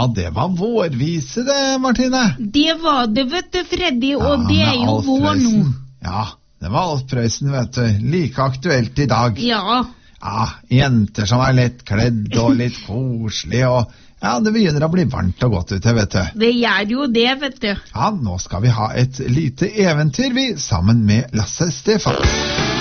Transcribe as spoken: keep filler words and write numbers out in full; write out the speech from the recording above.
Ja, det var vårvise det, Martine. Det var det, vet du, Freddy, og Ja, det er med jo Alf vår nå. Prøysen. Ja, det var Alf Prøysen, vet du. Like aktuelt i dag. Ja, Ja, jenter som er lett kledd og litt koselige, og ja, det begynner å bli varmt og godt ute, vet du. det gjør jo det, vet du. Ja, nå skal vi ha et lite eventyr, vi, sammen med Lasse Stefan.